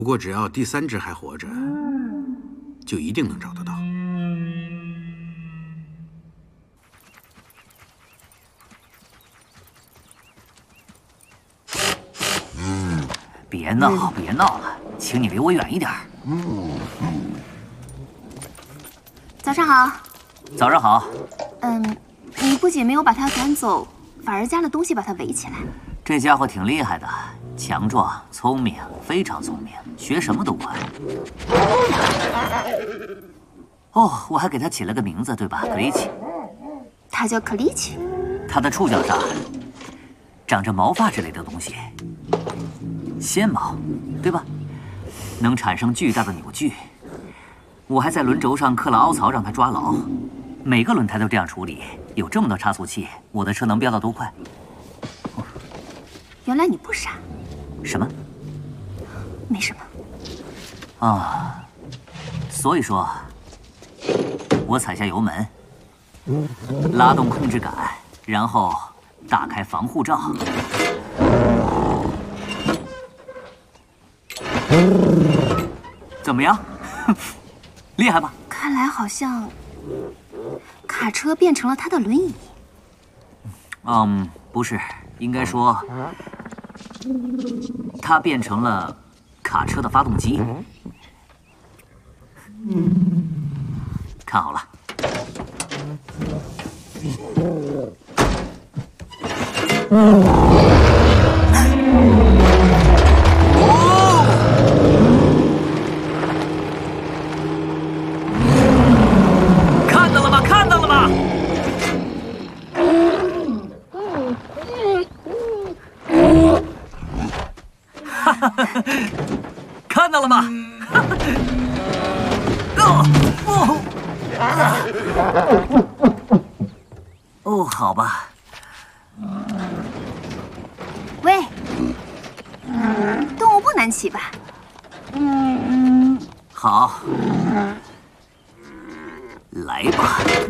不过只要第3只还活着，就一定能找得到。 别闹，别闹了，请你离我远一点。 早上好。 早上好。 你不仅没有把他赶走，反而加了东西把他围起来。 这家伙挺厉害的，强壮、聪明，非常聪明，学什么都快。哦，我还给他起了个名字，对吧？克里奇。 他叫克里奇。 他的触角上长着毛发之类的东西，纤毛，对吧？能产生巨大的扭矩。我还在轮轴上刻了凹槽，让他抓牢。每个轮胎都这样处理。有这么多差速器，我的车能飙到多快？ 原来你不傻。 什么？ 没什么。啊，所以说，我踩下油门，拉动控制杆，然后打开防护罩。怎么样？厉害吧？ 看来好像卡车变成了他的轮椅。 不是，应该说，它变成了卡车的发动机。看好了。看到了吧？看到了吧？看到了吧？哦，好吧。 喂，动物不难骑吧？ 好，来吧。